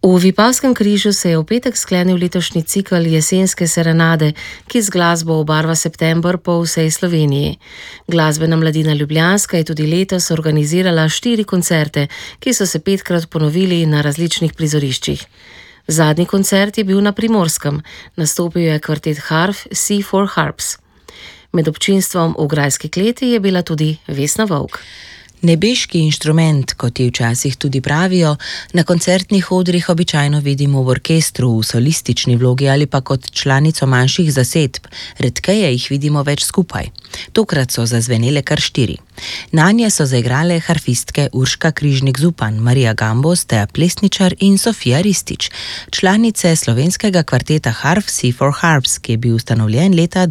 V Vipavskem križu se je v petek sklenil letošnji cikel jesenske serenade, ki z glasbo obarva september po vsej Sloveniji. Glasbena mladina Ljubljanska je tudi letos organizirala 4 koncerte, ki so se 5krat ponovili na različnih prizoriščih. Zadnji koncert je bil na Primorskem, nastopil je kvartet harf C4 Harps. Med občinstvom v grajski kleti je bila tudi Vesna Vovk. Nebeški inštrument, kot ji včasih tudi pravijo, na koncertnih odrih običajno vidimo v orkestru, v solistični vlogi ali pa kot članico manjših zasedb, redkeje jih vidimo več skupaj. Tokrat so zazvenele kar 4. Nanje so zaigrale harfistke Urška Križnik-Zupan, Marija Gambos, Teja Plesničar in Sofija Ristič, članice slovenskega kvarteta harf C4 Harps, ki je bil ustanovljen leta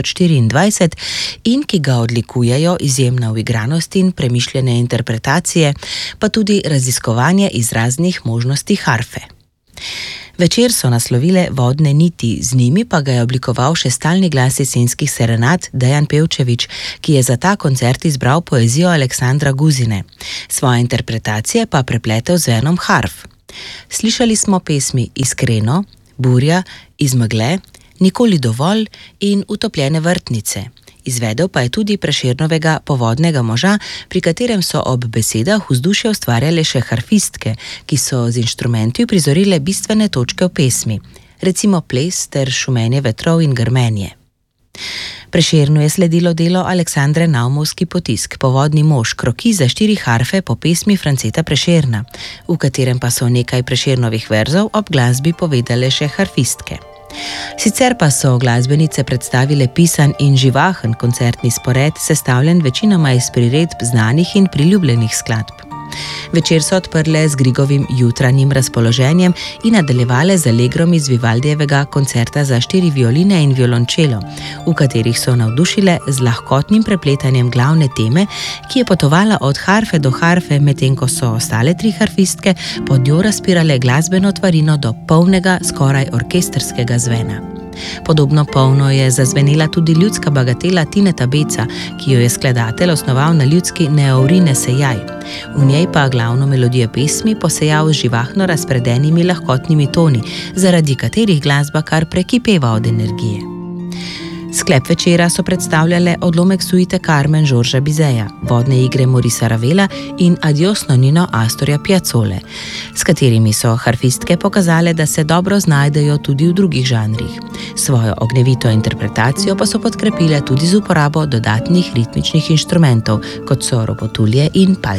2024 in ki ga odlikujejo izjemna uigranost in premišljene interpretacije, pa tudi raziskovanje izraznih možnosti harfe. Večer so naslovile Vodne niti, z njimi pa ga je oblikoval še stalni glas jesenskih serenad Dejan Pevčevič, ki je za ta koncert izbral poezijo Aleksandra Guzine. Svoje interpretacije pa prepletel z venom harf. Slišali smo pesmi Iskreno, Burja, Iz megle, Nikoli dovolj in Utopljene vrtnice. Izvedel pa je tudi Prešernovega Povodnega moža, pri katerem so ob besedah vzdušje ustvarjale še harfistke, ki so z inštrumenti uprizorile bistvene točke v pesmi, recimo ples ter šumenje vetrov in grmenje. Prešernu je sledilo delo Aleksandre Naumovski potisk Povodni mož, kroki za 4 harfe po pesmi Franceta Prešerna, v katerem pa so nekaj Prešernovih verzov ob glasbi povedale še harfistke. Sicer pa so glasbenice predstavile pisan in živahen koncertni spored, sestavljen večinoma iz priredb znanih in priljubljenih skladb. Večer so odprle z Grigovim Jutranjim razpoloženjem in nadaljevale z Allegrom iz Vivaldijevega koncerta za 4 violine in violončelo, v katerih so navdušile z lahkotnim prepletanjem glavne teme, ki je potovala od harfe do harfe, medtem ko so ostale 3 harfistke pod njo razpirale glasbeno tvarino do polnega, skoraj orkestrskega zvena. Podobno polno je zazvenela tudi ljudska bagatela Tineta Beca, ki jo je skladatelj osnoval na ljudski Neovrine sejaj. V njej pa glavno melodijo pesmi posejal z živahno razpredenimi lahkotnimi toni, zaradi katerih glasba kar prekipeva od energije. Sklep večera so predstavljale odlomek suite Carmen Žorža Bizeja, Vodne igre Morisa Ravela in Adios nonino Astorja Piazzole, s katerimi so harfistke pokazale, da se dobro znajdejo tudi v drugih žanrih. Svojo ognjevito interpretacijo pa so podkrepile tudi z uporabo dodatnih ritmičnih inštrumentov, kot so robotulje in palček.